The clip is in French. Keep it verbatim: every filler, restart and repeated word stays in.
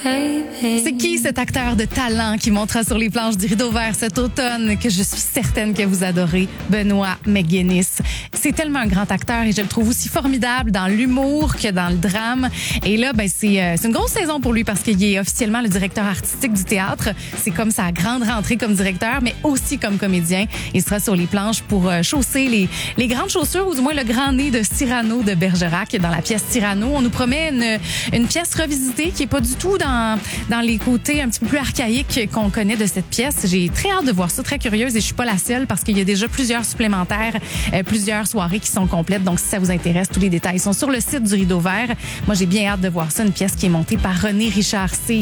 C'est qui cet acteur de talent qui montera sur les planches du Rideau Vert cet automne que je suis certaine que vous adorez? Benoît McGuinness. C'est tellement un grand acteur et je le trouve aussi formidable dans l'humour que dans le drame. Et là, ben c'est, euh, c'est une grosse saison pour lui parce qu'il est officiellement le directeur artistique du théâtre. C'est comme sa grande rentrée comme directeur, mais aussi comme comédien. Il sera sur les planches pour euh, chausser les, les grandes chaussures ou du moins le grand nez de Cyrano de Bergerac dans la pièce Cyrano. On nous promet une, une pièce revisitée qui est pas du tout dans dans les côtés un petit peu plus archaïques qu'on connaît de cette pièce. J'ai très hâte de voir ça, très curieuse, et je suis pas la seule parce qu'il y a déjà plusieurs supplémentaires, euh, plusieurs soirées qui sont complètes. Donc, si ça vous intéresse, tous les détails sont sur le site du Rideau Vert. Moi, j'ai bien hâte de voir ça, une pièce qui est montée par René Richard C.